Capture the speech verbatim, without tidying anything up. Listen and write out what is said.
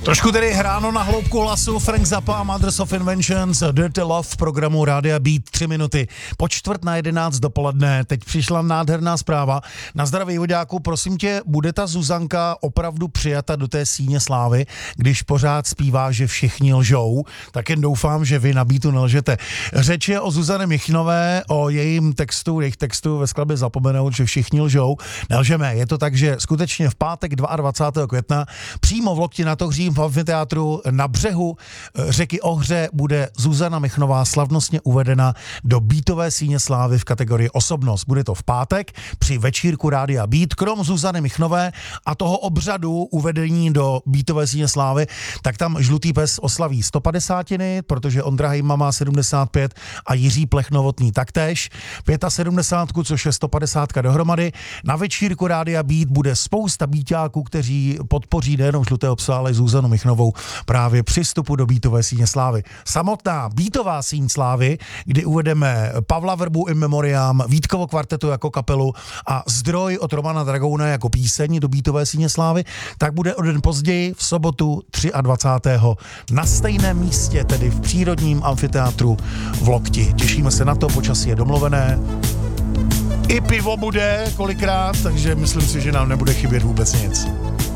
Trošku tedy hráno na hloubku hlasu, Frank Zappa a Mothers of Inventions, Dirty Love v programu Rádia Beat, tři minuty po čtvrt na jedenáct dopoledne. Teď přišla nádherná zpráva. Na zdraví vodáku, prosím tě, bude ta Zuzanka opravdu přijata do té síně slávy, když pořád zpívá, že všichni lžou, tak jen doufám, že vy na Beatu nelžete. Řeč je o Zuzane Michnové, o jejím textu, jejich textu ve skladbě Zapomenout, že všichni lžou. Nelžeme, je to tak, že skutečně v pátek dvacátého druhého května přímo v Lokti na Tohřím v amfiteátru na břehu řeky Ohře bude Zuzana Michnová slavnostně uvedena do Beatové síně slávy v kategorii osobnost. Bude to v pátek při večírku Rádia Beat. Krom Zuzany Michnové a toho obřadu uvedení do Beatové síně slávy, tak tam Žlutý pes oslaví sto padesátiny, protože Ondra Hejma má sedmdesát pět a Jiří Plech Novotný taktéž sedmdesát pět, což je sto padesát dohromady. Na večírku Rádia Beat bude spousta beatáků, kteří podpoří nejenom Žlutého psa, ale i Zuzanu Michnovou právě při vstupu do Beatové síně slávy. Samotná Beatová síň slávy, kdy uvedeme Pavla Vrbu in memoriam, Vítkovo kvartetu jako kapelu a Zdroj od Romana Dragouna jako píseň do Beatové síně slávy, tak bude o den později v sobotu dvacátého třetího na stejném místě, tedy v přírodním amfiteátru v Lokti. Těšíme se na to, počasí je domluvené. I pivo bude kolikrát, takže myslím si, že nám nebude chybět vůbec nic.